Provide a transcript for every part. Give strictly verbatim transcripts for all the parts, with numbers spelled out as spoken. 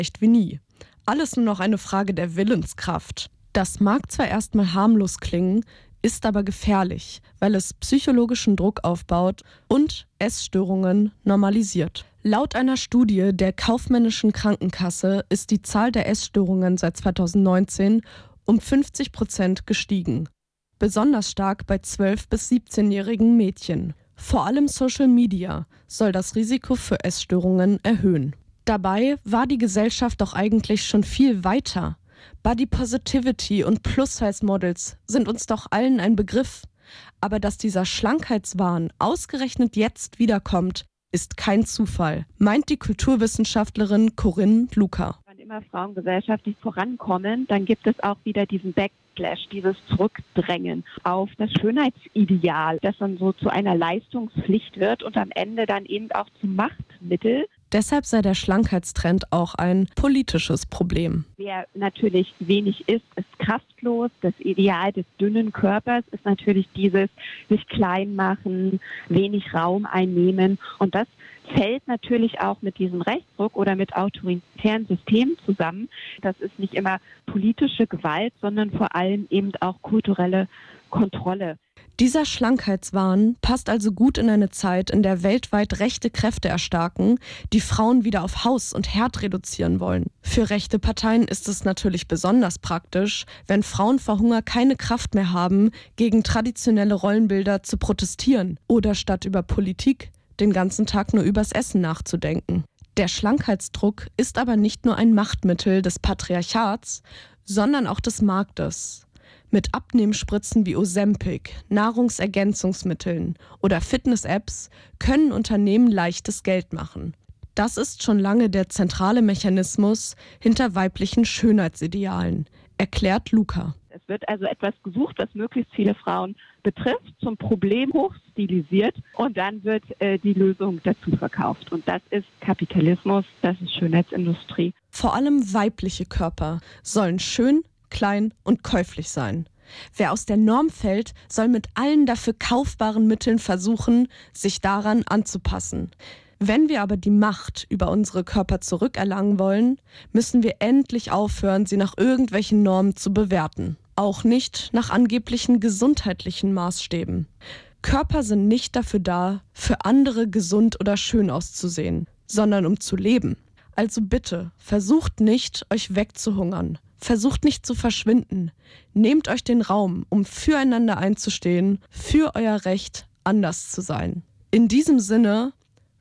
Echt wie nie. Alles nur noch eine Frage der Willenskraft. Das mag zwar erstmal harmlos klingen, ist aber gefährlich, weil es psychologischen Druck aufbaut und Essstörungen normalisiert. Laut einer Studie der Kaufmännischen Krankenkasse ist die Zahl der Essstörungen seit zweitausendneunzehn um fünfzig Prozent gestiegen. Besonders stark bei zwölf- bis siebzehnjährigen Mädchen. Vor allem Social Media soll das Risiko für Essstörungen erhöhen. Dabei war die Gesellschaft doch eigentlich schon viel weiter. Body Positivity und Plus-Size-Models sind uns doch allen ein Begriff. Aber dass dieser Schlankheitswahn ausgerechnet jetzt wiederkommt, ist kein Zufall, meint die Kulturwissenschaftlerin Corinne Luca. Wenn immer Frauen gesellschaftlich vorankommen, dann gibt es auch wieder diesen Backlash, dieses Zurückdrängen auf das Schönheitsideal, das dann so zu einer Leistungspflicht wird und am Ende dann eben auch zum Machtmittel. Deshalb sei der Schlankheitstrend auch ein politisches Problem. Wer natürlich wenig isst, ist kraftlos. Das Ideal des dünnen Körpers ist natürlich dieses sich klein machen, wenig Raum einnehmen. Und das fällt natürlich auch mit diesem Rechtsdruck oder mit autoritären Systemen zusammen. Das ist nicht immer politische Gewalt, sondern vor allem eben auch kulturelle Kontrolle. Dieser Schlankheitswahn passt also gut in eine Zeit, in der weltweit rechte Kräfte erstarken, die Frauen wieder auf Haus und Herd reduzieren wollen. Für rechte Parteien ist es natürlich besonders praktisch, wenn Frauen vor Hunger keine Kraft mehr haben, gegen traditionelle Rollenbilder zu protestieren oder statt über Politik den ganzen Tag nur übers Essen nachzudenken. Der Schlankheitsdruck ist aber nicht nur ein Machtmittel des Patriarchats, sondern auch des Marktes. Mit Abnehmspritzen wie Ozempic, Nahrungsergänzungsmitteln oder Fitness-Apps können Unternehmen leichtes Geld machen. Das ist schon lange der zentrale Mechanismus hinter weiblichen Schönheitsidealen, erklärt Luca. Es wird also etwas gesucht, was möglichst viele Frauen betrifft, zum Problem hochstilisiert und dann wird äh, die Lösung dazu verkauft. Und das ist Kapitalismus, das ist Schönheitsindustrie. Vor allem weibliche Körper sollen schön, klein und käuflich sein. Wer aus der Norm fällt, soll mit allen dafür kaufbaren Mitteln versuchen, sich daran anzupassen. Wenn wir aber die Macht über unsere Körper zurückerlangen wollen, müssen wir endlich aufhören, sie nach irgendwelchen Normen zu bewerten. Auch nicht nach angeblichen gesundheitlichen Maßstäben. Körper sind nicht dafür da, für andere gesund oder schön auszusehen, sondern um zu leben. Also bitte, versucht nicht, euch wegzuhungern. Versucht nicht zu verschwinden. Nehmt euch den Raum, um füreinander einzustehen, für euer Recht, anders zu sein. In diesem Sinne,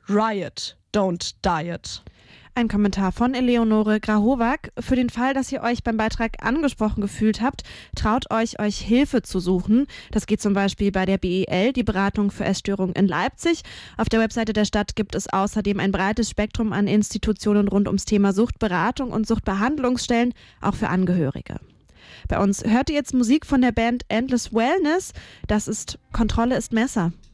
Riot, don't diet. Ein Kommentar von Eleonore Grahovac. Für den Fall, dass ihr euch beim Beitrag angesprochen gefühlt habt, traut euch, euch Hilfe zu suchen. Das geht zum Beispiel bei der B E L, die Beratung für Essstörungen in Leipzig. Auf der Webseite der Stadt gibt es außerdem ein breites Spektrum an Institutionen rund ums Thema Suchtberatung und Suchtbehandlungsstellen, auch für Angehörige. Bei uns hört ihr jetzt Musik von der Band Endless Wellness. Das ist Kontrolle ist Messer.